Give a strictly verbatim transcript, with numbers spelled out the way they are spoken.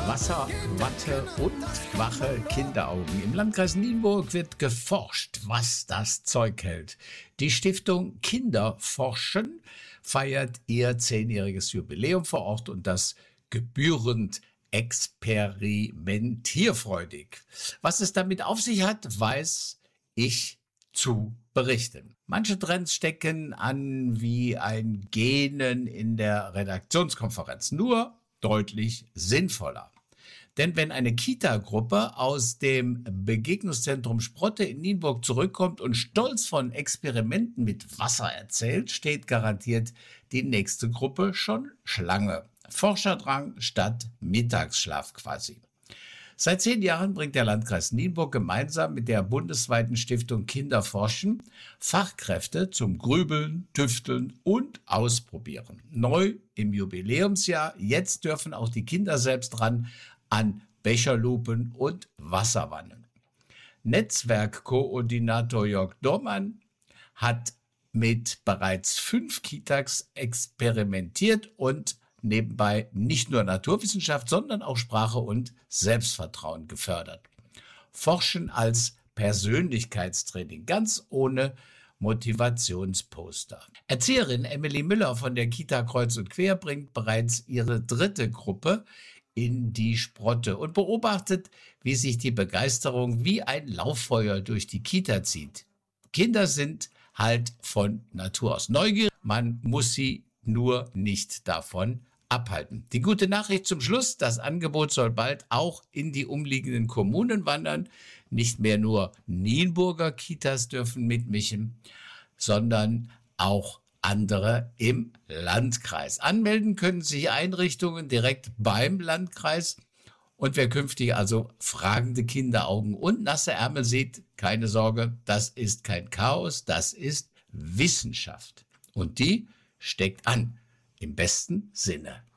Wasser, Watte und wache Kinderaugen. Im Landkreis Nienburg wird geforscht, was das Zeug hält. Die Stiftung Kinderforschen feiert ihr zehnjähriges Jubiläum vor Ort und das gebührend experimentierfreudig. Was es damit auf sich hat, weiß ich zu berichten. Manche Trends stecken an wie ein Gähnen in der Redaktionskonferenz, nur deutlich sinnvoller. Denn wenn eine Kita-Gruppe aus dem Begegnungszentrum Sprotte in Nienburg zurückkommt und stolz von Experimenten mit Wasser erzählt, steht garantiert die nächste Gruppe schon Schlange. Forscherdrang statt Mittagsschlaf quasi. Seit zehn Jahren bringt der Landkreis Nienburg gemeinsam mit der bundesweiten Stiftung Kinderforschen Fachkräfte zum Grübeln, Tüfteln und Ausprobieren. Neu im Jubiläumsjahr, jetzt dürfen auch die Kinder selbst ran an Becherlupen und Wasserwannen. Netzwerkkoordinator Jörg Dormann hat mit bereits fünf Kitas experimentiert und nebenbei nicht nur Naturwissenschaft, sondern auch Sprache und Selbstvertrauen gefördert. Forschen als Persönlichkeitstraining, ganz ohne Motivationsposter. Erzieherin Emily Müller von der Kita Kreuz und Quer bringt bereits ihre dritte Gruppe in die Sprotte und beobachtet, wie sich die Begeisterung wie ein Lauffeuer durch die Kita zieht. Kinder sind halt von Natur aus neugierig, man muss sie nur nicht davon abhalten. Die gute Nachricht zum Schluss, das Angebot soll bald auch in die umliegenden Kommunen wandern. Nicht mehr nur Nienburger Kitas dürfen mitmischen, sondern auch andere im Landkreis. Anmelden können sich Einrichtungen direkt beim Landkreis. Und wer künftig also fragende Kinderaugen und nasse Ärmel sieht, keine Sorge, das ist kein Chaos, das ist Wissenschaft. Und die steckt an, im besten Sinne.